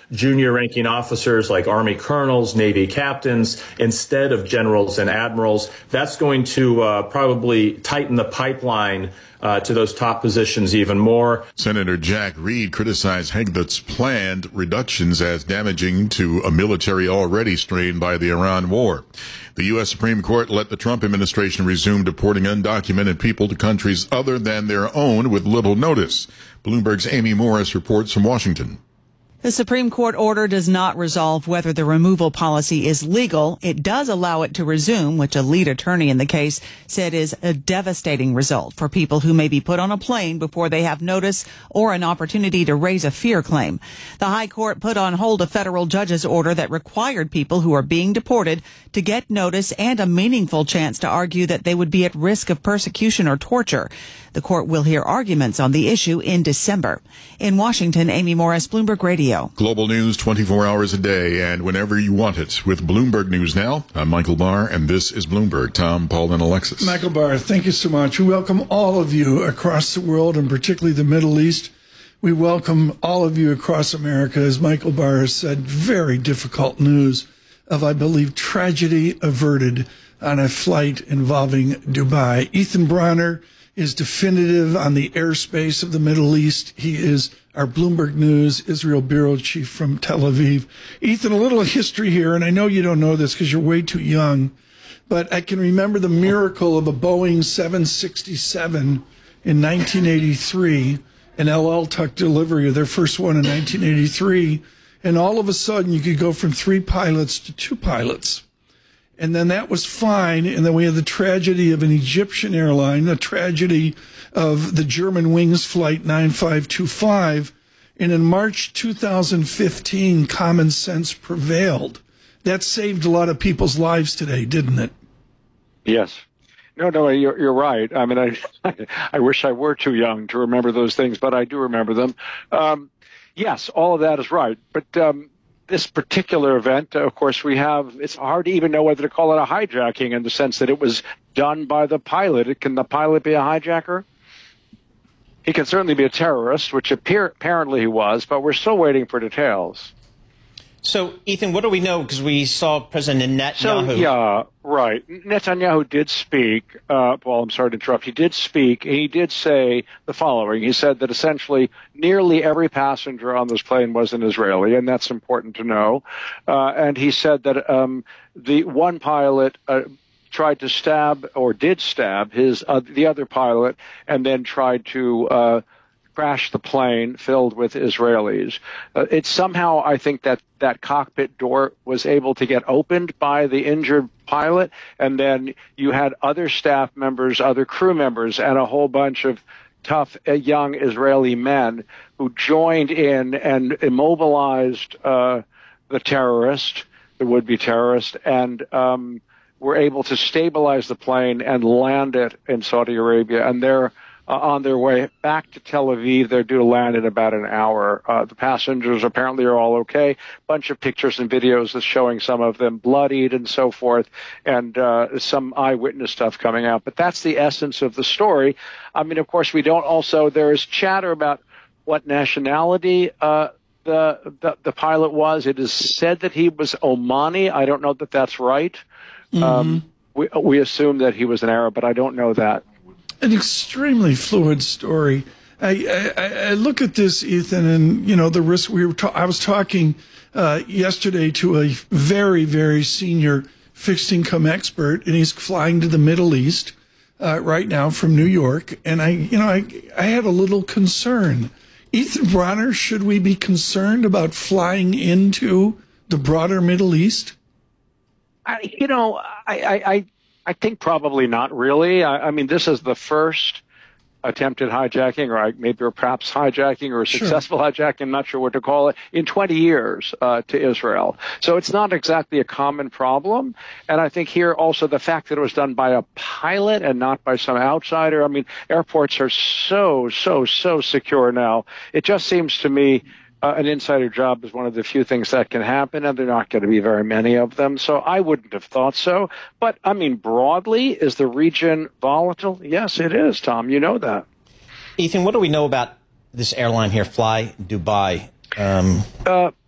junior ranking officers like Army colonels, Navy captains, instead of generals and admirals. That's going to probably tighten the pipeline to those top positions even more. Senator Jack Reed criticized Heglet's planned reductions as damaging to a military already strained by the Iran war. The U.S. Supreme Court let the Trump administration resume deporting undocumented people to countries other than their own with little notice. Bloomberg's Amy Morris reports from Washington. The Supreme Court order does not resolve whether the removal policy is legal. It does allow it to resume, which a lead attorney in the case said is a devastating result for people who may be put on a plane before they have notice or an opportunity to raise a fear claim. The High Court put on hold a federal judge's order that required people who are being deported to get notice and a meaningful chance to argue that they would be at risk of persecution or torture. The court will hear arguments on the issue in December. In Washington, Amy Morris, Bloomberg Radio. Global news 24 hours a day and whenever you want it. With Bloomberg News Now, I'm Michael Barr, and this is Bloomberg. Tom, Paul, and Alexis. Michael Barr, thank you so much. We welcome all of you across the world, and particularly the Middle East. We welcome all of you across America. As Michael Barr has said, very difficult news of, I believe, tragedy averted on a flight involving Dubai. Ethan Bronner is definitive on the airspace of the Middle East. He is our Bloomberg News Israel bureau chief from Tel Aviv. Ethan, a little history here, and I know you don't know this because you're way too young, but I can remember the miracle of a Boeing 767 in 1983, an LL Tuck delivery, their first one in 1983, and all of a sudden you could go from 3 pilots to 2 pilots. And then that was fine. And then we had the tragedy of an Egyptian airline, the tragedy of the German Wings Flight 9525. And in March 2015, common sense prevailed. That saved a lot of people's lives today, didn't it? Yes. No, you're right. I mean, I wish I were too young to remember those things, but I do remember them. Yes, all of that is right. But this particular event, of course, it's hard to even know whether to call it a hijacking in the sense that it was done by the pilot. Can the pilot be a hijacker? He can certainly be a terrorist, which apparently he was, but we're still waiting for details. So, Ethan, what do we know? Because we saw President Netanyahu. So, yeah, right. Netanyahu did speak. Paul, I'm sorry to interrupt. He did speak, and he did say the following. He said that essentially nearly every passenger on this plane was an Israeli, and that's important to know. And he said that the one pilot tried to stab, or did stab, the other pilot, and then tried to crashed the plane filled with Israelis. It's somehow, I think, that cockpit door was able to get opened by the injured pilot, and then you had other staff members, other crew members, and a whole bunch of tough young Israeli men who joined in and immobilized the terrorist, the would-be terrorist, and were able to stabilize the plane and land it in Saudi Arabia. And they're on their way back to Tel Aviv. They're due to land in about an hour. The passengers apparently are all okay. Bunch of pictures and videos is showing some of them bloodied and so forth, and some eyewitness stuff coming out. But that's the essence of the story. I mean, of course, there is chatter about what nationality the pilot was. It is said that he was Omani. I don't know that that's right. Mm-hmm. We assume that he was an Arab, but I don't know that. An extremely fluid story. I look at this, Ethan, and the risk. I was talking yesterday to a very, very senior fixed income expert, and he's flying to the Middle East right now from New York. And I had a little concern. Ethan Bronner, should we be concerned about flying into the broader Middle East? I think probably not really. I mean, this is the first attempted hijacking, or perhaps hijacking or successful hijacking, I'm not sure what to call it, in 20 years to Israel. So it's not exactly a common problem. And I think here also the fact that it was done by a pilot and not by some outsider. I mean, airports are so secure now. It just seems to me an insider job is one of the few things that can happen, and there are not going to be very many of them. So I wouldn't have thought so. But, I mean, broadly, is the region volatile? Yes, it is, Tom. You know that. Ethan, what do we know about this airline here, Fly Dubai?